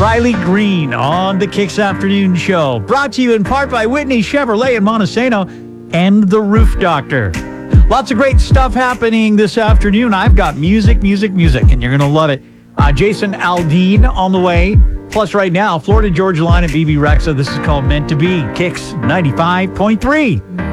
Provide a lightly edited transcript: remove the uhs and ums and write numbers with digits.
Riley Green on the Kicks Afternoon Show. Brought to you in part by Whitney Chevrolet in Montesano and The Roof Doctor. Lots of great stuff happening this afternoon. I've got music, and you're going to love it. Jason Aldean on the way. Plus, right now, Florida Georgia Line and BB Rexa. This is called Meant to Be. Kicks 95.3.